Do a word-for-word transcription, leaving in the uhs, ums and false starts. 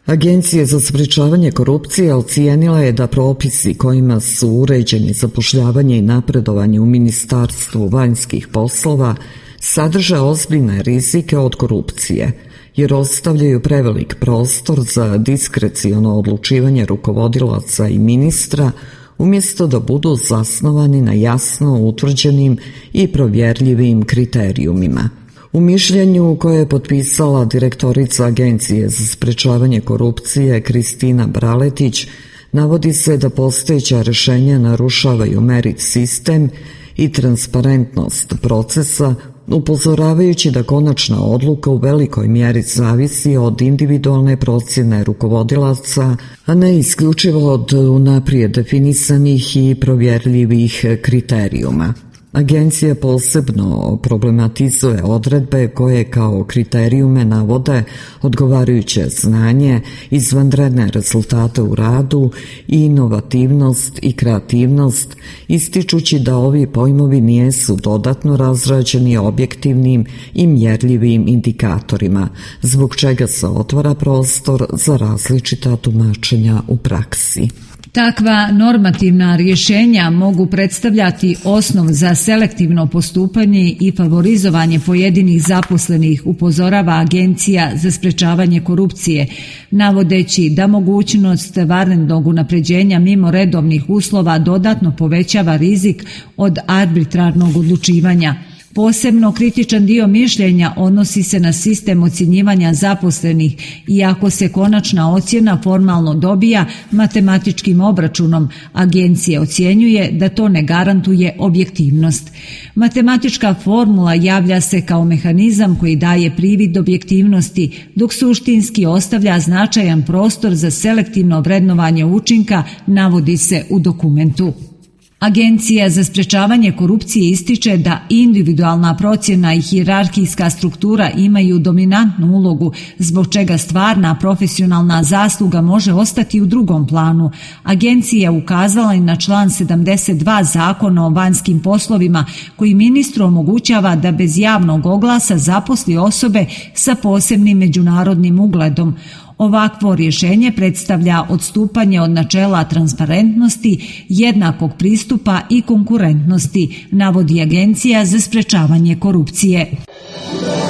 Agencija za sprečavanje korupcije ocijenila je da propisi kojima su uređeni zapošljavanje i napredovanje u Ministarstvu vanjskih poslova sadrže ozbiljne rizike od korupcije, jer ostavljaju prevelik prostor za diskreciono odlučivanje rukovodilaca i ministra, umjesto da budu zasnovani na jasno utvrđenim i provjerljivim kriterijumima. U mišljenju koje je potpisala direktorica Agencije za sprečavanje korupcije Kristina Braletić, navodi se da postojeća rješenja narušavaju merit sistem i transparentnost procesa, upozoravajući da konačna odluka u velikoj mjeri zavisi od individualne procjene rukovodilaca, a ne isključivo od unaprijed definisanih i provjerljivih kriterijuma. Agencija posebno problematizuje odredbe koje kao kriterijume navode odgovarajuće znanje, izvanredne rezultate u radu, inovativnost i kreativnost, ističući da ovi pojmovi nijesu dodatno razrađeni objektivnim i mjerljivim indikatorima, zbog čega se otvara prostor za različita tumačenja u praksi. Takva normativna rješenja mogu predstavljati osnov za selektivno postupanje i favorizovanje pojedinih zaposlenih, upozorava Agencija za sprečavanje korupcije, navodeći da mogućnost vanrednog unapređenja mimo redovnih uslova dodatno povećava rizik od arbitrarnog odlučivanja. Posebno kritičan dio mišljenja odnosi se na sistem ocjenjivanja zaposlenih, iako se konačna ocjena formalno dobija matematičkim obračunom, agencija ocjenjuje da to ne garantuje objektivnost. Matematička formula javlja se kao mehanizam koji daje privid objektivnosti, dok suštinski ostavlja značajan prostor za selektivno vrednovanje učinka, navodi se u dokumentu. Agencija za sprečavanje korupcije ističe da individualna procjena i hijerarhijska struktura imaju dominantnu ulogu, zbog čega stvarna profesionalna zasluga može ostati u drugom planu. Agencija je ukazala i na član sedamdeset dva Zakona o vanjskim poslovima, koji ministru omogućava da bez javnog oglasa zaposli osobe sa posebnim međunarodnim ugledom. Ovakvo rješenje predstavlja odstupanje od načela transparentnosti, jednakog pristupa i konkurentnosti, navodi Agencija za sprečavanje korupcije.